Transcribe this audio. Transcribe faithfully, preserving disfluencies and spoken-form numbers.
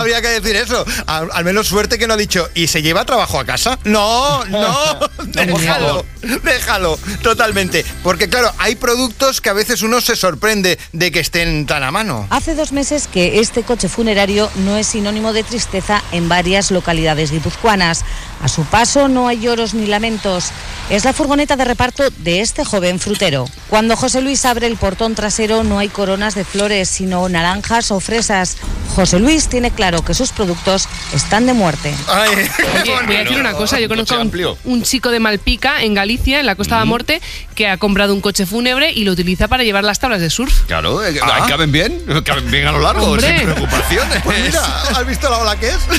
había que decir eso. Al, al menos suerte que no ha dicho, ¿y se lleva trabajo a casa? No, no, déjalo, déjalo, totalmente. Porque claro, hay productos que a veces uno se sorprende de que estén tan a mano. Hace dos meses que este coche funerario no es sinónimo de tristeza en varias localidades guipuzcoanas. A su paso no hay lloros ni lamentos. Es la furgoneta de reparto de este joven frutero. Cuando José Luis abre el portón trasero no hay coronas de flores, sino naranjas o fresas. José Luis tiene claro que sus productos están de muerte. Ay, Oye, voy a decir una cosa, yo conozco a un, un chico de Malpica, en Galicia, en la Costa de la Morte, que ha comprado un coche fúnebre y lo utiliza para llevar las tablas de surf. Claro, eh, Ah. ¿caben bien? ¿Caben bien a lo largo? Hombre. Sin preocupaciones. pues mira, ¿has visto la ola que es?